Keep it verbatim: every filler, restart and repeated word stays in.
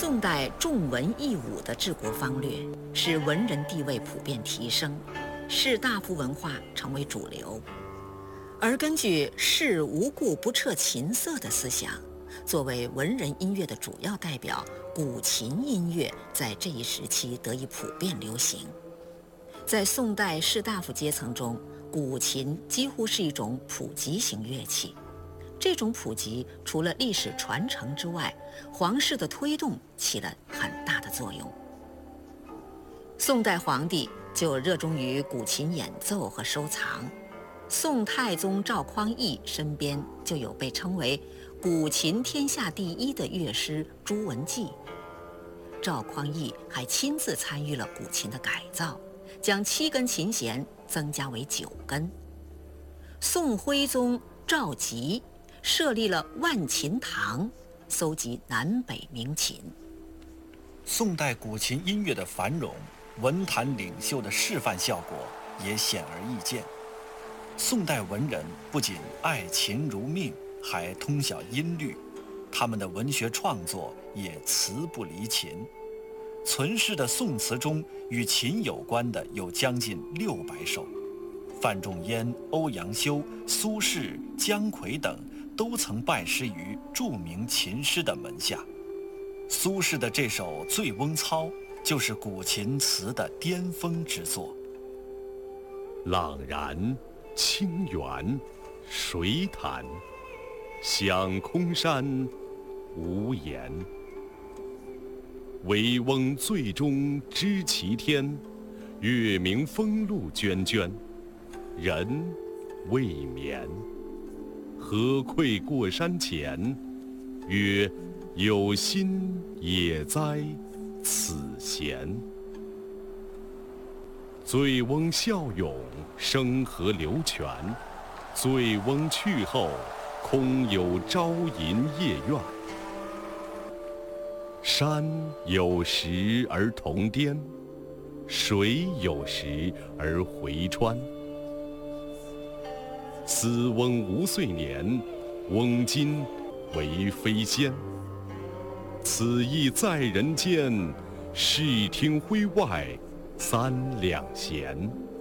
宋代重文抑武的治国方略，使文人地位普遍提升，士大夫文化成为主流。而根据士无故不彻琴瑟的思想，作为文人音乐的主要代表，古琴音乐在这一时期得以普遍流行。在宋代士大夫阶层中，古琴几乎是一种普及型乐器。这种普及除了历史传承之外，皇室的推动起了很大的作用。宋代皇帝就热衷于古琴演奏和收藏。宋太宗赵匡胤身边就有被称为古琴天下第一的乐师朱文纪。赵匡胤还亲自参与了古琴的改造，将七根琴弦增加为九根。宋徽宗赵佶设立了万琴堂，搜集南北名琴。 宋代古琴音乐的繁荣，文坛领袖的示范效果也显而易见。宋代文人不仅爱琴如命，还通晓音律，他们的文学创作也词不离琴。存世的宋词中与琴有关的有将近六百首，范仲淹、欧阳修、苏轼、姜夔等都曾拜师于著名琴师的门下。苏轼的这首《醉翁操》就是古琴词的巅峰之作。 朗然清源水坦，响空山无言。惟翁醉中知其天，月明风露涓涓。人未眠，何愧过山前？曰：有心也哉此弦。醉翁笑咏生河流泉，醉翁去后，空有朝吟夜怨。山有时而同巅，水有时而回川。思翁无岁年，翁今为飞仙。此意在人间，视听麾外三两弦。